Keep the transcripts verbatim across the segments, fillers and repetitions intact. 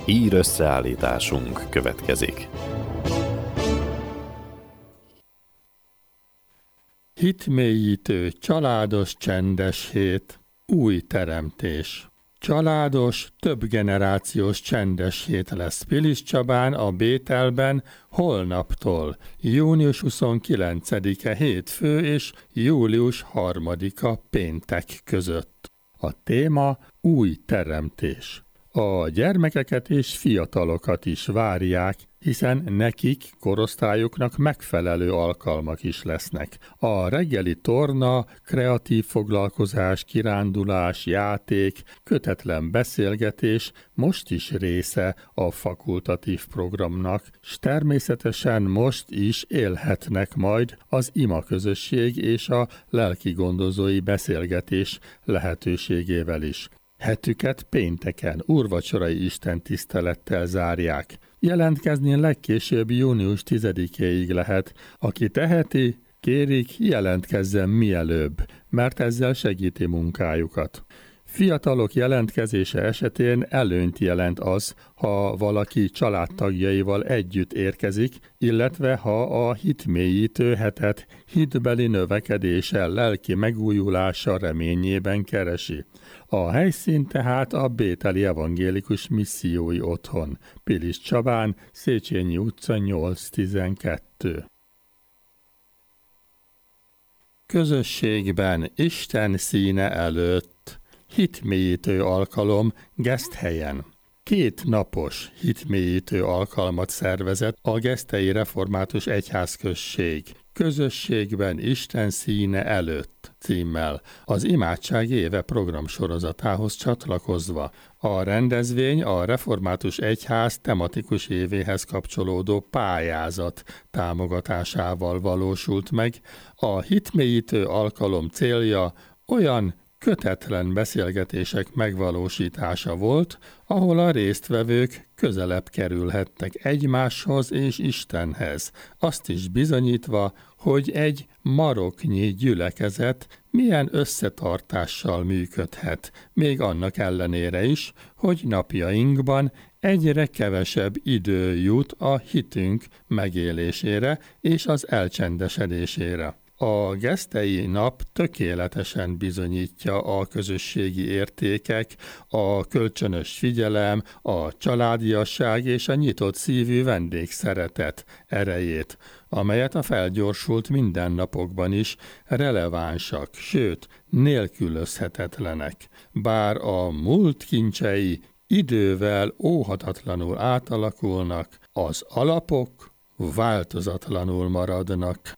Hír összeállításunk következik. Hitmélyítő, családos, csendes hét, új teremtés. Családos, többgenerációs csendes hét lesz Pilis Csabán a Bételben holnaptól, június huszonkilencedike hétfő és július harmadika péntek között. A téma új teremtés. A gyermekeket és fiatalokat is várják, hiszen nekik, korosztályuknak megfelelő alkalmak is lesznek. A reggeli torna, kreatív foglalkozás, kirándulás, játék, kötetlen beszélgetés most is része a fakultatív programnak, s természetesen most is élhetnek majd az imaközösség és a lelkigondozói beszélgetés lehetőségével is. Hetüket pénteken úrvacsorai istentisztelettel zárják. Jelentkezni legkésőbb június tizedikéig lehet. Aki teheti, kérik, jelentkezzen mielőbb, mert ezzel segíti munkájukat. Fiatalok jelentkezése esetén előnyt jelent az, ha valaki családtagjaival együtt érkezik, illetve ha a hitmélyítő hetet hitbeli növekedéssel, lelki megújulása reményében keresi. A helyszín tehát a Bételi Evangélikus Missziói Otthon, Pilis Csabán, Széchenyi utca nyolc tizenkettő. Közösségben Isten színe előtt. Hitmélyítő alkalom Geszthelyen. Két napos hitmélyítő alkalmat szervezett a Geszthelyi Református Egyházközség, Közösségben Isten színe előtt címmel, az Imádság éve programsorozatához csatlakozva. A rendezvény a Református Egyház tematikus évéhez kapcsolódó pályázat támogatásával valósult meg. A hitmélyítő alkalom célja olyan kötetlen beszélgetések megvalósítása volt, ahol a résztvevők közelebb kerülhettek egymáshoz és Istenhez, azt is bizonyítva, hogy egy maroknyi gyülekezet milyen összetartással működhet, még annak ellenére is, hogy napjainkban egyre kevesebb idő jut a hitünk megélésére és az elcsendesedésére. A geszthelyi nap tökéletesen bizonyítja a közösségi értékek, a kölcsönös figyelem, a családiasság és a nyitott szívű vendégszeretet erejét, amelyet a felgyorsult mindennapokban is relevánsak, sőt, nélkülözhetetlenek. Bár a múlt kincsei idővel óhatatlanul átalakulnak, az alapok változatlanul maradnak.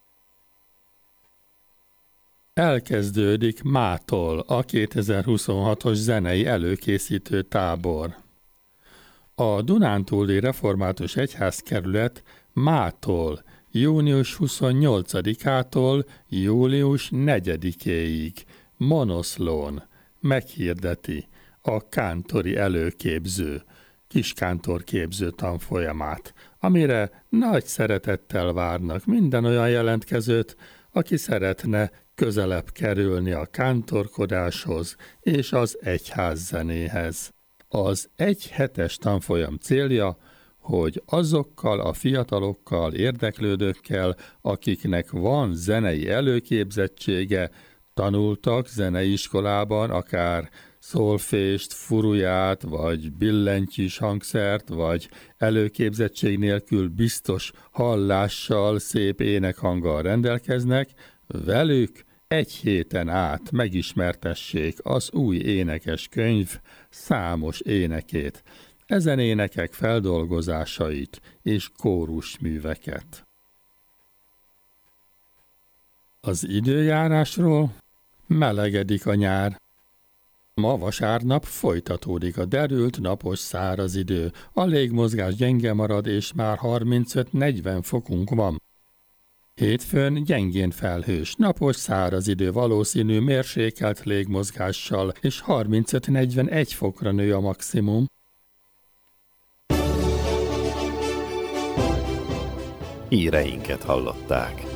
Elkezdődik mától a kétezer-huszonhatos zenei előkészítő tábor. A Dunántúli Református Egyházkerület mától június huszonnyolcadikától július negyedikéig Monoszlón meghirdeti a kántori előképző, kiskántorképző tanfolyamát, amire nagy szeretettel várnak minden olyan jelentkezőt, aki szeretne közelebb kerülni a kántorkodáshoz és az egyházzenéhez. Az egy hetes tanfolyam célja, hogy azokkal a fiatalokkal, érdeklődőkkel, akiknek van zenei előképzettsége, tanultak zeneiskolában akár szolfést, furuját, vagy billentyűs hangszert, vagy előképzettség nélkül biztos hallással, szép énekhanggal rendelkeznek, velük egy héten át megismertessék az új énekes könyv számos énekét, ezen énekek feldolgozásait és kórusműveket. Az időjárásról: melegedik a nyár. Ma vasárnap folytatódik a derült, napos, száraz idő. A légmozgás gyenge marad, és már harmincöt-negyven fokunk van. Hétfőn gyengén felhős, napos, száraz idő, valószínű mérsékelt légmozgással, és harmincöt-negyvenegy fokra nő a maximum. Híreinket hallották.